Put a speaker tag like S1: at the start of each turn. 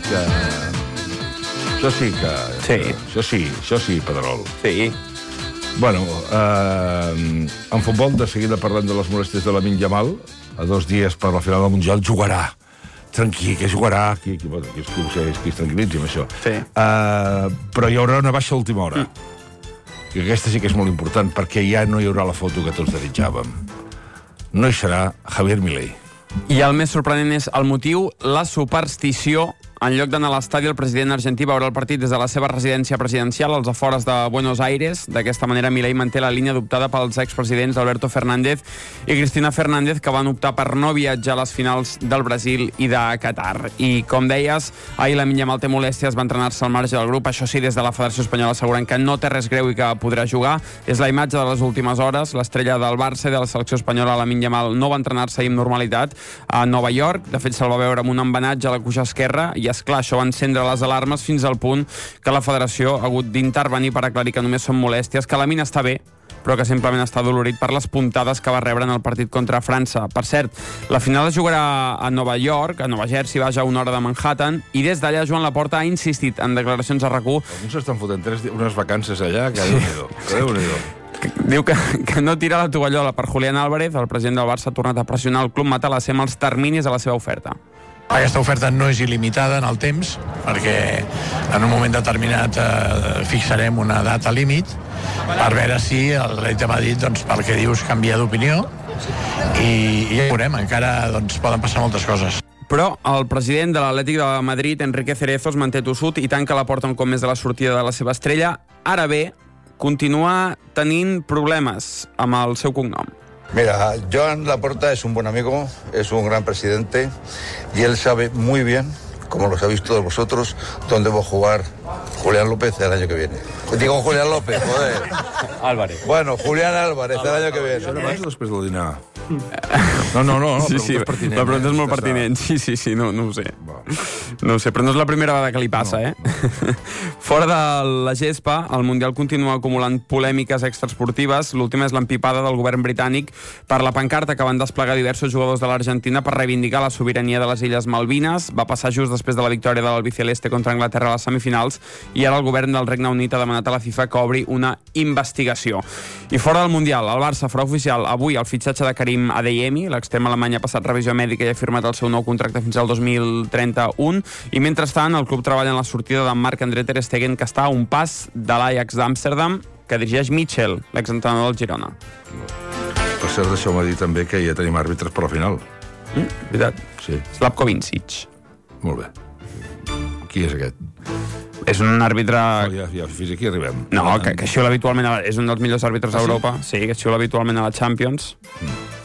S1: que... Això sí, Pedrol.
S2: Sí.
S1: Bueno, en futbol, de seguida parlem de les molèsties de Lamine Yamal. A 2 dies per la final del Mundial jugarà. Tranquil, que jugarà. Qui es tranquil·litzi amb això.
S2: Sí.
S1: Però hi haurà una baixa a última hora. I aquesta sí que és molt important, perquè ja no hi haurà la foto que tots desitjàvem. No hi serà Javier Milei.
S2: I el més sorprenent és el motiu, la superstició. En lloc d'anar a l'estadi, el president argentí veurà el partit des de la seva residència presidencial als afores de Buenos Aires. D'aquesta manera, Milei manté la línia adoptada pels expresidents Alberto Fernández i Cristina Fernández, que van optar per no viatjar a les finals del Brasil i de Qatar. I, com deies, ahir Lamine Yamal té molèsties, va entrenar-se al marge del grup. Això sí, des de la Federació Espanyola asseguren que no té res greu i que podrà jugar. És la imatge de les últimes hores. L'estrella del Barça i de la selecció espanyola, Lamine Yamal, no va entrenar-se ahir amb normalitat a Nova York. De fet, se'l va veure amb un embenatge a la cuixa esquerra i, esclar, això va encendre les alarmes fins al punt que la federació ha hagut d'intervenir per aclarir que només són molèsties, que Lamine està bé, però que simplement està dolorit per les puntades que va rebre en el partit contra França. Per cert, la final es jugarà a Nova York, a Nova Jersey, vaja, a 1 hora de Manhattan, i des d'allà Joan Laporta ha insistit en declaracions a RAC1.
S1: Alguns estan fotent unes vacances allà, que Déu-n'hi-do.
S2: Diu que no tira la tovallola per Julián Álvarez. El president del Barça ha tornat a pressionar el club Matalassem els terminis a la seva oferta.
S3: Aquesta oferta no és il·limitada en el temps, perquè en un moment determinat fixarem una data límit per veure si l'Atlètic de Madrid, doncs, pel que dius, canvia d'opinió i ja ho veurem, encara poden passar moltes coses.
S2: Però el president de l'Atlètic de Madrid, Enrique Cerezo, es manté tossut i tanca la porta un cop més de la sortida de la seva estrella. Ara bé, continua tenint problemes amb el seu cognom.
S4: Mira, Joan Laporta es un buen amigo, es un gran presidente y él sabe muy bien, como lo sabéis todos vosotros, dónde va a jugar Julián López el año que viene. Digo Julián López, joder.
S2: Álvarez.
S4: Bueno, Julián Álvarez el año que viene.
S1: Això era abans o després del dinar? No,
S2: sí, la pregunta és molt pertinent. Sí, no ho sé. No ho sé, però no és la primera vegada que li passa, Fora de la gespa, el Mundial continua acumulant polèmiques extraesportives. L'última és l'empipada del govern britànic per la pancarta que van desplegar diversos jugadors de l'Argentina per reivindicar la sobirania de les Illes Malvines. Va passar just després de la victòria de l'Albiceleste contra Anglaterra a les semifinals i ara el govern del Regne Unit ha demanat a la FIFA que obri una investigació. I fora del Mundial, el Barça farà oficial avui el fitxatge de Karim Adeyemi. L'extrem alemany ha passat revisió mèdica i ha firmat el seu nou contracte fins al 2031. I mentrestant, el club treballa en la sortida de Marc-André ter Stegen, que està a un pas de l'Ajax d'Amsterdam, que dirigeix Mitchell, l'exentrenador del Girona.
S1: Per cert, deixeu-me dir també que ja tenim àrbitres per la final.
S2: Veritat?
S1: Sí.
S2: Slavko Vincic.
S1: Molt bé. Qui és aquest?
S2: És un àrbitre...
S1: Ja, fins aquí arribem.
S2: No, que xiula habitualment... És un dels millors àrbitres d'Europa. Sí, que xiula habitualment a la Champions.